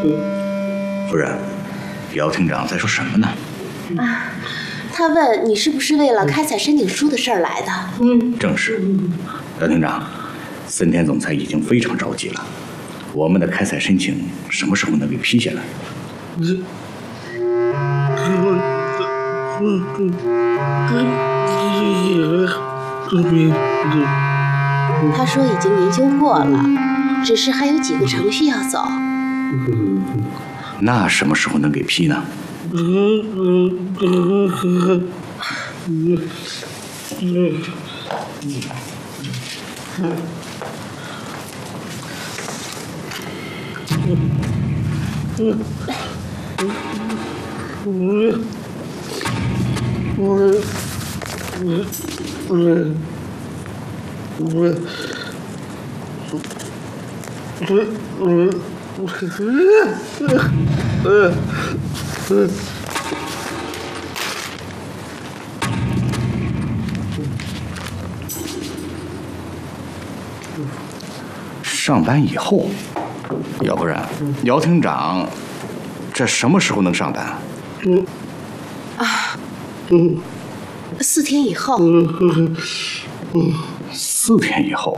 夫人，姚厅长在说什么呢？ 啊，他问你是不是为了开采申请书的事儿来的？ 正是。姚厅长，森田总裁已经非常着急了，我们的开采申请什么时候能给批下来？ 他说已经研究过了，只是还有几个程序要走。 那什么时候能给批呢？上班以后，要不然姚厅长这什么时候能上班 4天以后。 ？4天以后。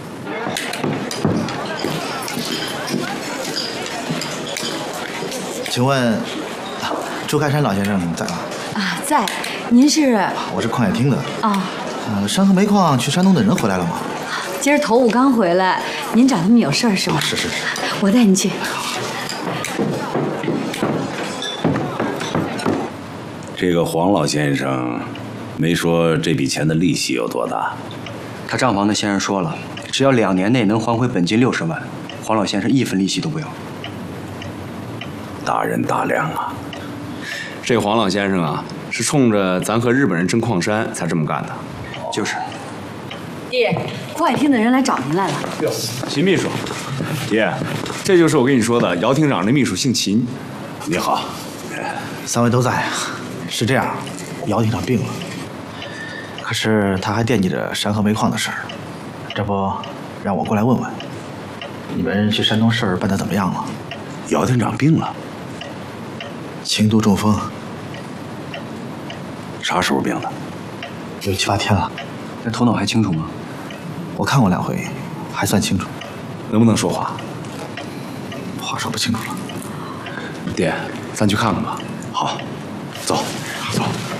请问，朱开山老先生在吗？ 啊，在。您是？ 我是矿业厅的。 啊。 山河煤矿去山东的人回来了吗？ 今儿头5刚回来，您找他们有事儿是吗？ 是。 我带你去。 这个黄老先生没说这笔钱的利息有多大。 他账房的先生说了，只要2年内能还回本金60万，黄老先生1分利息都不要。 大人大量啊！ 这黄老先生啊，是冲着咱和日本人争矿山才这么干的。 就是。 爹，矿业厅的人来找您来了。 秦秘书，爹，这就是我跟你说的姚厅长的秘书，姓秦。 你好 ，3位都在。是这样，姚厅长病了，可是他还惦记着山河煤矿的事儿，这不让我过来问问，你们去山东事儿办得怎么样了？ 姚厅长病了， 轻度中风。 啥时候病的？ 有7、8天了。 那头脑还清楚吗？ 我看过2回，还算清楚。 能不能说话？ 话说不清楚了。 爹，咱去看看吧。 好，走。